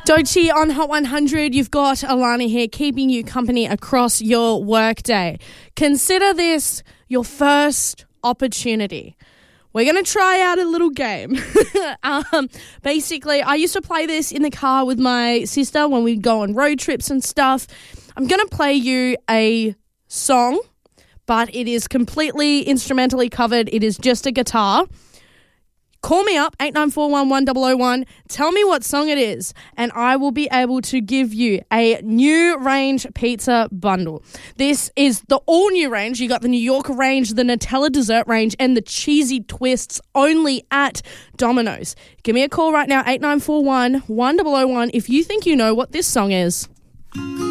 Dochi on Hot 100. You've got Alana here keeping you company across your workday. Consider this your first opportunity. We're going to try out a little game. Basically, I used to play this in the car with my sister when we'd go on road trips and stuff. I'm going to play you a song, but it is completely instrumentally covered. It is just a guitar. Call me up, 89411001. Tell me what song it is, and I will be able to give you a new range pizza bundle. This is the all-new range. You got the New York range, the Nutella dessert range, and the cheesy twists only at Domino's. Give me a call right now, 89411001, if you think you know what this song is.